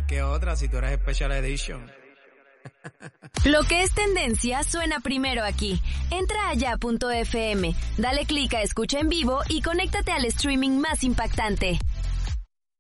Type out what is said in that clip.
que otra si tú eres Special Edition. Lo que es tendencia suena primero aquí. Entra a ya.fm, dale clic a escucha en vivo y conéctate al streaming más impactante.